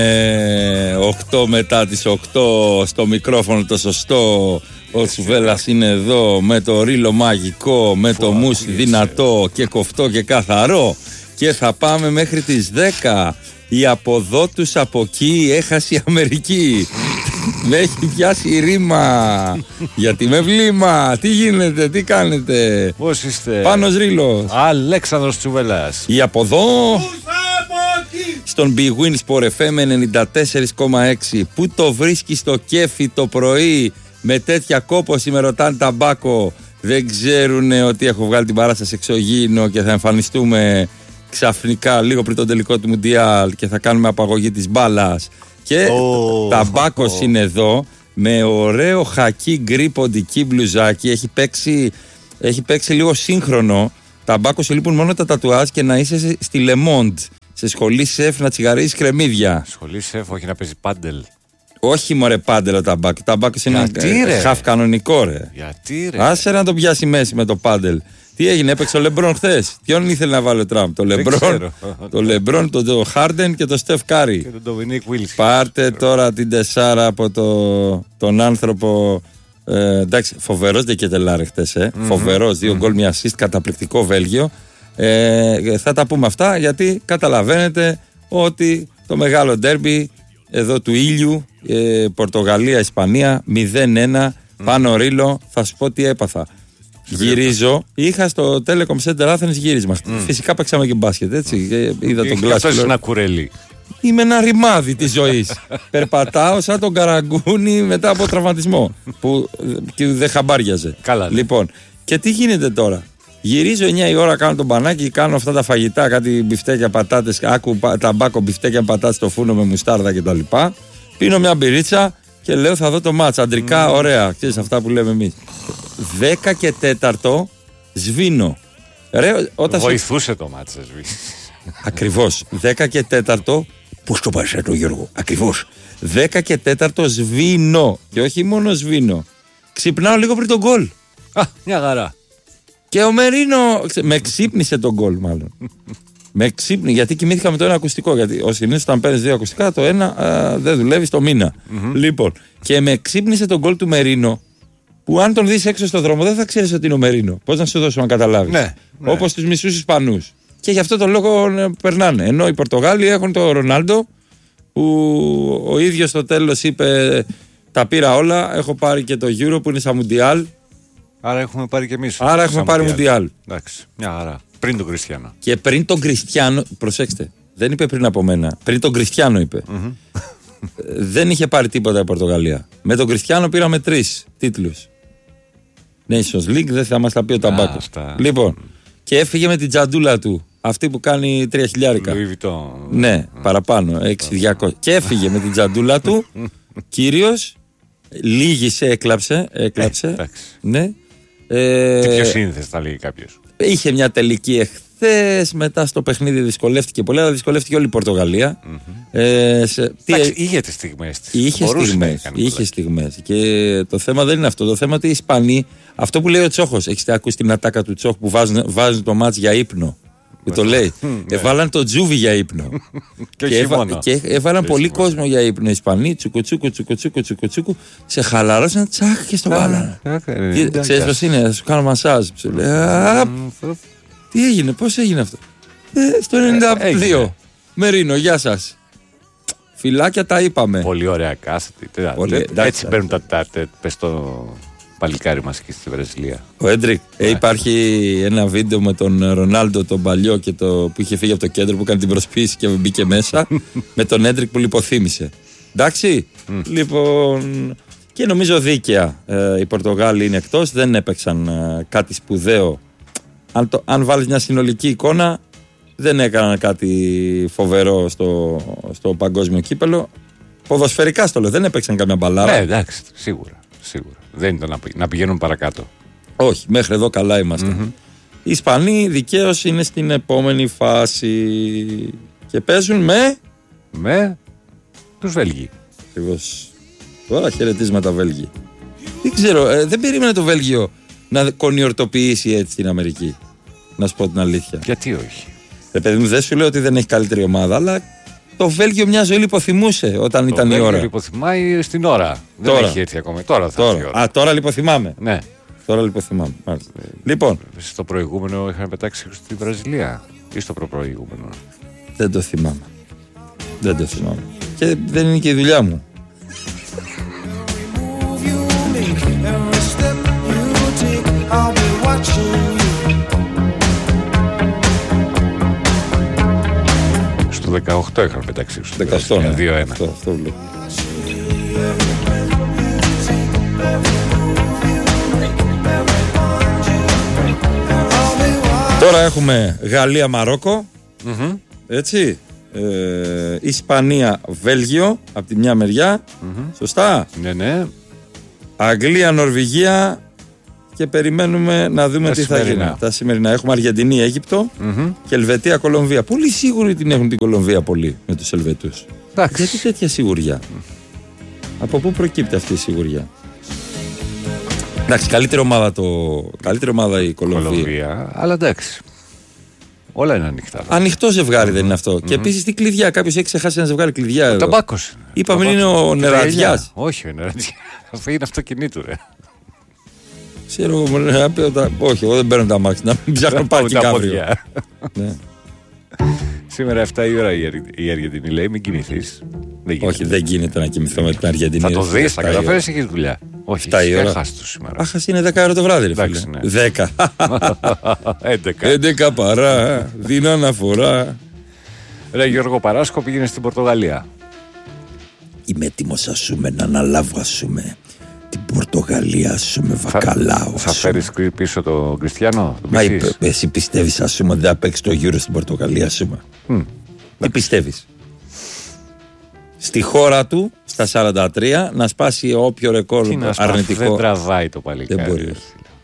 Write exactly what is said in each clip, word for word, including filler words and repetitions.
Ε, οκτώ μετά τις οκτώ στο μικρόφωνο το σωστό. Ο Τσουβέλλας είναι εδώ με το ρίλο μαγικό, με το μουσι δυνατό και κοφτό και καθαρό. Και θα πάμε μέχρι τις δέκα. Η από εδώ τους από εκεί έχασε η Αμερική. Με έχει πιάσει η ρήμα. Γιατί με βλήμα. Τι γίνεται, τι κάνετε? Πώς είστε? Πάνος Ρήλος. Αλέξανδρος Τσουβέλλας. Η από εδώ. Στον Big Win Sport εφ εμ ενενήντα τέσσερα κόμμα έξι. Πού το βρίσκει στο κέφι το πρωί με τέτοια κόπωση? Με ρωτάνε ταμπάκο. Δεν ξέρουν ότι έχω βγάλει την παράσταση εξωγήινο και θα εμφανιστούμε ξαφνικά λίγο πριν τον τελικό του Μουντιάλ και θα κάνουμε απαγωγή της μπάλας. Και oh. ταμπάκος oh. είναι εδώ με ωραίο χακί γκρι ποντική μπλουζάκι. Έχει παίξει, έχει παίξει λίγο σύγχρονο. Ταμπάκος σου λείπουν μόνο τα τατουάζ και να είσαι στη Le Monde, σε σχολή σεφ, να τσιγαρίζεις κρεμμύδια. Σχολή σεφ, όχι να παίζει πάντελ. Όχι μωρέ πάντελ ο ταμπάκος. Ταμπάκος είναι χαφ κανονικό ρε. Γιατί ρε? Άσε να το πιάσει μέση με το πάντελ. Τι έγινε, έπαιξε ο Λεμπρόν χθες? Ποιον ήθελε να βάλει ο Τραμπ? Το Λεμπρόν, το Λεμπρόν, τον Χάρντεν και τον Στεφ Κάρι. Και τον Ντομινίκ Βίλς. Πάρτε τώρα την τεσσάρα από το, τον άνθρωπο. Ε, εντάξει, φοβερός Ντεκετελάρε χθες. Ε. Mm-hmm. Φοβερός, δύο γκολ, mm-hmm. μια assist, καταπληκτικό Βέλγιο. Ε, θα τα πούμε αυτά γιατί καταλαβαίνετε ότι το μεγάλο ντέρμπι εδώ του ήλιου, ε, Πορτογαλία-Ισπανία μηδέν ένα. Mm-hmm. Πάνω Ρήλο, θα σου πω τι έπαθα. Γυρίζω, είχα στο Telecom Center Athens γύρισμα. Mm. Φυσικά παίξαμε και μπάσκετ, έτσι. Mm. Είδα τον κλάσικο. Αυτό είναι ένα κουρέλι. Είμαι ένα ρημάδι της ζωής. Περπατάω σαν τον Καραγκούνι μετά από τραυματισμό. Που και δεν χαμπάριαζε. Καλά. Λοιπόν, και τι γίνεται τώρα? Γυρίζω εννιά η ώρα, κάνω τον μπανάκι, κάνω αυτά τα φαγητά, κάτι μπιφτέκια πατάτες, άκου ταμπάκο μπιφτέκια πατάτες στο φούρνο με μουστάρδα κτλ. Πίνω μια μπυρίτσα και λέω θα δω το μάτς. Αντρικά, mm. ωραία. Ξέρεις αυτά που λέμε εμείς. δέκα και τέταρτο σβήνω. Ρε, όταν βοηθούσε σου... το μάτς να σβήνει. Ακριβώς. δέκα και τέταρτο. Πώς το πας το Γιώργο? Ακριβώς. δέκα και τέταρτο σβήνω. Και όχι μόνο σβήνω. Ξυπνάω λίγο πριν τον γκολ. Α, μια χαρά. Και ο Μερίνο με ξύπνησε τον γκολ μάλλον. Με ξύπνησε γιατί κοιμήθηκα με το ένα ακουστικό. Γιατί ο συνήθως όταν παίρνεις δύο ακουστικά, το ένα α, δεν δουλεύει στο μήνα. Mm-hmm. Λοιπόν, και με ξύπνησε τον γκολ του Μερίνο. Που αν τον δεις έξω στον δρόμο δεν θα ξέρεις ότι είναι ο Μερίνο. Πώς να σου δώσω να καταλάβεις? Ναι, ναι. Όπως τους μισούς Ισπανούς. Και γι' αυτό τον λόγο περνάνε. Ενώ οι Πορτογάλοι έχουν τον Ρονάλντο που ο ίδιος στο τέλος είπε τα πήρα όλα. Έχω πάρει και το Euro που είναι σαν Μουντιάλ. Άρα έχουμε πάρει και εμείς. Άρα έχουμε πάρει Μουντιάλ. Εντάξει, μια χαρά. Πριν τον Κριστιανό. Και πριν τον Κριστιανό, προσέξτε, δεν είπε πριν από μένα. Πριν τον Κριστιανό είπε. Mm-hmm. Δεν είχε πάρει τίποτα η Πορτογαλία. Με τον Κριστιανό πήραμε τρεις τίτλους. Nations League, δεν θα μας τα πει ο Ταμπάκος. Λοιπόν, και έφυγε με την τζαντούλα του. Αυτή που κάνει τρία χιλιάρικα. Ναι, παραπάνω. έξι χιλιάδες διακόσια. Και έφυγε με την τζαντούλα του. Κύριος, λύγησε, έκλαψε. έκλαψε ε, ναι. Ε, και πιο σύνθεση θα λέγει κάποιος. Είχε μια τελική εχθές. Μετά στο παιχνίδι δυσκολεύτηκε πολύ, αλλά δυσκολεύτηκε όλη η Πορτογαλία. Mm-hmm. Ε, σε, Εντάξει, τι, είχε τις στιγμές της. Είχε στιγμές. Είχε στιγμές. Και το θέμα δεν είναι αυτό. Το θέμα είναι ότι οι Ισπανοί, αυτό που λέει ο Τσόχος, έχεις ακούσει την ατάκα του Τσόχου που βάζουν, βάζουν το μάτς για ύπνο. Που το λέει. Εβάλαν το Τζούβι για ύπνο. και, και, έβα, και έβαλαν πολύ κόσμο για ύπνο. Οι Ισπανοί, τσουκουτσούκου, τσουκουτσούκου, τσουκουτσούκου, σε χαλαρώσαν τσάκ και στο βάλανε. Ξέρεις πώς είναι, θα σου κάνω μασάζ. Τι έγινε, πώς έγινε αυτό? Στο ενενήντα δύο. Μερίνο, γεια σας. Φιλάκια τα είπαμε. Πολύ ωραία κάστη. Έτσι παίρνουν τα πες το παλικάρι μας και στη Βραζιλία. Ο Έντρικ, ε, υπάρχει ένα βίντεο με τον Ρονάλντο τον παλιό και το, που είχε φύγει από το κέντρο που έκανε την προσποίηση και μπήκε μέσα με τον Έντρικ που λιποθύμησε. Εντάξει, mm. λοιπόν, και νομίζω δίκαια ε, οι Πορτογάλοι είναι εκτός, δεν έπαιξαν ε, κάτι σπουδαίο. Αν, το, αν βάλεις μια συνολική εικόνα, δεν έκαναν κάτι φοβερό στο, στο παγκόσμιο κύπελο. Ποδοσφαιρικά στο λέω, δεν έπαιξαν καμιά μπαλάρα. Ναι, εντάξει, σίγουρα. Σίγουρα. Δεν ήταν να πηγαίνουν παρακάτω. Όχι, μέχρι εδώ καλά είμαστε. Mm-hmm. Οι Ισπανοί δικαίως είναι στην επόμενη φάση και παίζουν με. Με τους Βέλγοι. Ακριβώς. Τώρα χαιρετίσματα Βέλγοι. Δεν ξέρω, ε, δεν περίμενε το Βέλγιο να κονιορτοποιήσει έτσι την Αμερική. Να σου πω την αλήθεια. Γιατί όχι? Ρε παιδί μου, δεν σου λέω ότι δεν έχει καλύτερη ομάδα, αλλά το Βέλγιο μια ζωή λιποθυμούσε όταν το ήταν η ώρα. Το Βέλγιο λιποθυμάει στην ώρα. Τώρα. Δεν έχει έρθει ακόμα. Τώρα θα τώρα. έρθει η ώρα. Α, τώρα λιποθυμάμε. Ναι. Τώρα λιποθυμάμε. Ε, λοιπόν. Στο προηγούμενο είχαν πετάξει στη Βραζιλία ή στο προπροηγούμενο. Δεν το θυμάμαι. Δεν το θυμάμαι. Και δεν είναι και η δουλειά μου. Στο δεκαοκτώ είχαν πετάξει στο δεκαοκτώ, ναι. δύο ένα. Αυτό, αυτό βλέπω. Τώρα έχουμε Γαλλία-Μαρόκο, mm-hmm. έτσι, ε, Ισπανία-Βέλγιο από τη μια μεριά, mm-hmm. σωστά. Ναι, ναι. Αγγλία-Νορβηγία και περιμένουμε να δούμε τα τι σημερινά. θα γίνει. Τα σημερινά έχουμε Αργεντινή-Αίγυπτο mm-hmm. και Ελβετία-Κολομβία. Πολύ σίγουροι την έχουν την Κολομβία πολύ με τους Ελβετούς. Εντάξει. Γιατί τέτοια σιγουριά. Mm. Από πού προκύπτει αυτή η σιγουριά. Εντάξει, καλύτερη ομάδα, το... καλύτερη ομάδα η Κολομβία. Κολομβία. Αλλά εντάξει. Όλα είναι ανοιχτά. Ανοιχτό ζευγάρι mm-hmm. δεν είναι αυτό. Mm-hmm. Και επίσης τι κλειδιά. Κάποιος έχει ξεχάσει ένα ζευγάρι κλειδιά. Ο Ταμπάκος. Είπαμε είναι ο Νεραδιάς. Όχι, ο Νεραδιάς. Αυτό είναι αυτοκινήτου, ρε. Ξέρω, όχι, εγώ δεν παίρνω τα μάξι. Να μην ψάχνω πάρκι αύριο. Σήμερα εφτά η ώρα η Αργεντινή λέει μην κοιμηθείς. Όχι, δεν γίνεται να κοιμηθώ με την Αργεντινή. Θα το δεις, θα καταφέρεις, έχεις δουλειά. Όχι, έχασες το σήμερα. Άχας είναι δέκα ώρα το βράδυ, ρε φίλε. δέκα. έντεκα. έντεκα παρά, δίνω αναφορά. Ρε Γιώργο Παράσκο πήγαινε στην Πορτογαλία. Είμαι έτοιμος ας πούμε να αναλάβω ας πούμε την Πορτογαλία σου με βακαλάο. Θα φέρεις πίσω τον Κριστιανό. Μα εσύ πιστεύεις ας πούμε ότι θα παίξει το γύρο στην Πορτογαλία ας πούμε. Mm. Τι πιστεύεις. Στη χώρα του στα σαράντα τρία να σπάσει όποιο ρεκόρ αρνητικό. Δεν τραβάει το παλικάρι. Δεν μπορεί.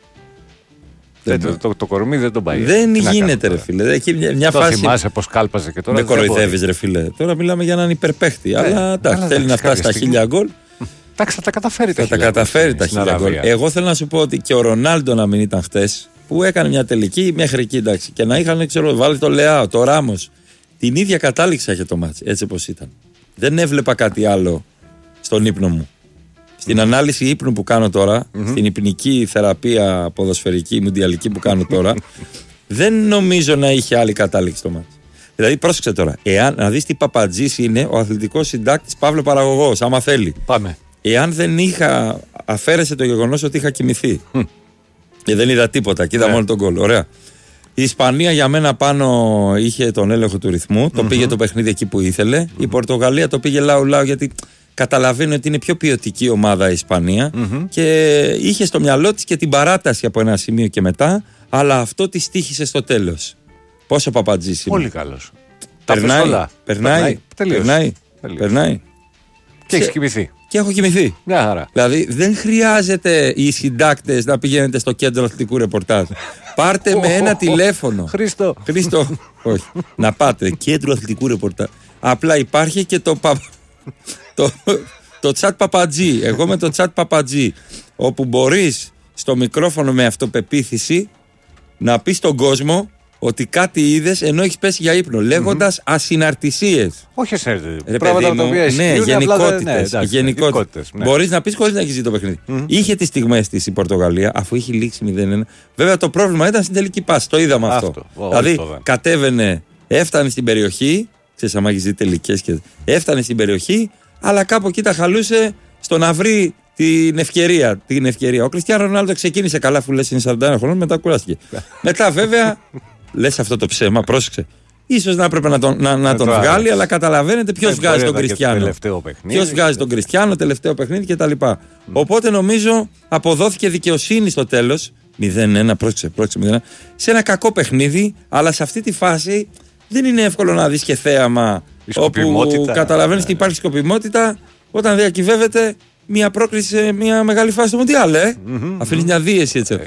Δεν το, το, το κορμί δεν τον πάει. Δεν τι γίνεται ρε φίλε. Έχει μια, μια το φάση. Θυμάσαι πως κάλπαζε και τώρα. Με κοροϊδεύεις ρε φίλε. Τώρα μιλάμε για έναν υπερπαίχτη. Ε, αλλά εντάξει, θέλει να φτάσει στα χίλια γκολ. Εντάξει, θα τα καταφέρει τα χίλια. Θα τα καταφέρει τα χίλια γκολ. Εγώ θέλω να σου πω ότι και ο Ρονάλντο να μην ήταν χτες, που έκανε μια τελική μέχρι εκεί εντάξει. Και να είχαν, ξέρω, βάλει το Λεάο, το Ράμος. Την ίδια κατάληξη είχε το μάτς, έτσι όπως ήταν. Δεν έβλεπα κάτι άλλο στον ύπνο μου. Στην mm. ανάλυση ύπνου που κάνω τώρα, mm-hmm. στην υπνική θεραπεία ποδοσφαιρική, μουντιαλική που κάνω τώρα, δεν νομίζω να είχε άλλη κατάληξη το μάτς. Δηλαδή, πρόσεξε τώρα, εάν, να δεις τι παπατζής είναι ο αθλητικός συντάκτης Παύλο Παραγωγός, άμα θέλει. Πάμε. Εάν δεν είχα, αφαίρεσε το γεγονός ότι είχα κοιμηθεί. Mm. Και δεν είδα τίποτα, και είδα yeah. μόνο τον γκολ. Ωραία. Η Ισπανία για μένα πάνω είχε τον έλεγχο του ρυθμού, το mm-hmm. πήγε το παιχνίδι εκεί που ήθελε. Mm-hmm. Η Πορτογαλία το πήγε λαου-λαου γιατί καταλαβαίνει ότι είναι πιο ποιοτική ομάδα η Ισπανία mm-hmm. και είχε στο μυαλό της και την παράταση από ένα σημείο και μετά, αλλά αυτό τη τύχησε στο τέλος. Πόσο παπατζής είναι. Πολύ καλός. Περνάει, περνάει, περνάει, περνάει, περνάει. Και έχεις κοιμηθεί. Και έχω κοιμηθεί. Μια χαρά. Δηλαδή δεν χρειάζεται οι συντάκτες να πηγαίνετε στο κέντρο αθλητικού ρεπορτάζ. Πάρτε με ένα τηλέφωνο. Χρήστο. Χρήστο. Όχι. Να πάτε κέντρο αθλητικού ρεπορτάζ. Απλά υπάρχει και το, πα... το... το chat παπατζή. Εγώ με το chat παπατζή. Όπου μπορείς στο μικρόφωνο με αυτοπεποίθηση να πεις στον κόσμο ότι κάτι είδες ενώ έχεις πέσει για ύπνο, λέγοντας mm-hmm. ασυναρτησίες. Όχι ασυναρτησίες. Ρε παιδί μου, ναι, γενικότητες. Ναι, γενικότητες. Ναι. Μπορείς να πεις χωρίς να έχεις δει το παιχνίδι. Mm-hmm. Είχε τις στιγμές της η Πορτογαλία, αφού είχε λήξει μηδέν ένα. Βέβαια το πρόβλημα ήταν στην τελική πάση. Το είδαμε αυτό. αυτό. Δηλαδή κατέβαινε, έφτανε στην περιοχή. Ξέρεις, άμα έχεις δει τελικές και. Έφτανε στην περιοχή, αλλά κάπου εκεί τα χαλούσε στο να βρει την ευκαιρία. Την ευκαιρία. Ο Κριστιάνο Ρονάλντο ξεκίνησε καλά, αφού λες είναι σαράντα ένα χρονών, μετά κουράστηκε. Μετά βέβαια. Λες αυτό το ψέμα, πρόσεξε. Ίσως να έπρεπε να τον, να, να τον βγάλει, αλλά καταλαβαίνετε ποιος βγάζει τον Κριστιάνο. Ποιος βγάζει τον Κριστιάνο, τελευταίο παιχνίδι κτλ. Mm. Οπότε νομίζω αποδόθηκε δικαιοσύνη στο τέλος. μηδέν ένα, πρόσεξε, πρόσεξε μηδέν ένα. Σε ένα κακό παιχνίδι, αλλά σε αυτή τη φάση δεν είναι εύκολο να δεις και θέαμα. Όπου καταλαβαίνεις ότι υπάρχει σκοπιμότητα όταν διακυβεύεται μια πρόκληση σε μια μεγάλη φάση στο Μουντιάλ. Ε? Mm-hmm, Αφήνεις mm-hmm. μια δίαιση έτσι.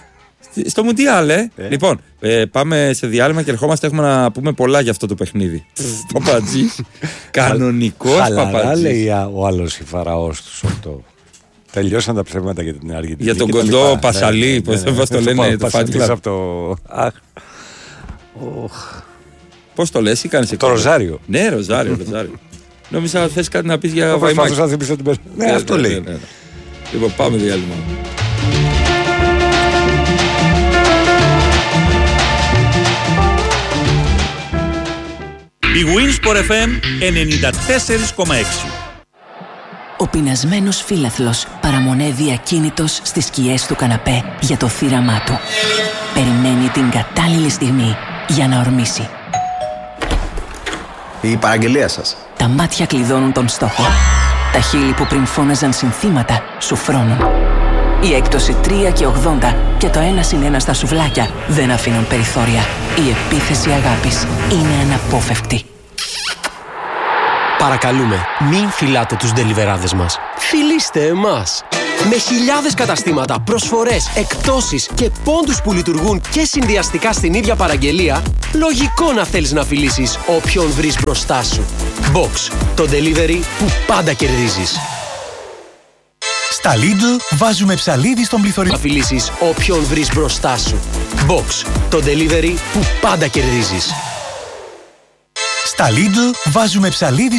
Στο Μουντιάλ, ε. ε. Λοιπόν, ε, πάμε σε διάλειμμα και ερχόμαστε. Έχουμε να πούμε πολλά για αυτό το παιχνίδι. Παπατζής. Κανονικός παπατζής. Χαλαρά λέει ο άλλος η φαραώς του. Τελειώσαν τα ψέματα για την Αργεντινή. Για τον κοντό Πασαλή, πώς το λένε, το φάτικλα. Πώς το λες, ή κάνεις Το Ροζάριο. Ναι, Ροζάριο, Ροζάριο. Νόμιζα ότι θες κάτι να πεις για Βαϊμάκη. Ναι, αυτό λέει. Λοιπόν, πάμε διάλειμμα. Η Winsport εφ εμ ενενήντα τέσσερα κόμμα έξι. Ο πεινασμένος φύλαθλος παραμονεύει ακίνητος στις σκιές του καναπέ για το θύραμά του. Περιμένει την κατάλληλη στιγμή για να ορμήσει. Η παραγγελία σας. Τα μάτια κλειδώνουν τον στόχο. Τα χείλη που πριν φώναζαν συνθήματα σου φρώνουν. Η έκπτωση τρία και ογδόντα και το ένα συν ένα στα σουβλάκια δεν αφήνουν περιθώρια. Η επίθεση αγάπης είναι αναπόφευκτη. Παρακαλούμε, μην φυλάτε τους ντελιβεράδες μας. Φιλήστε εμάς. Με χιλιάδες καταστήματα, προσφορές, εκπτώσεις και πόντους που λειτουργούν και συνδυαστικά στην ίδια παραγγελία, λογικό να θέλεις να φιλήσεις όποιον βρεις μπροστά σου. Box, το delivery που πάντα κερδίζεις. Στα Lidl βάζουμε ψαλίδι στον πληθωρισμό. Να φιλήσεις όποιον βρεις μπροστά σου. Box, το delivery που πάντα κερδίζεις. Στα Lidl βάζουμε ψαλίδι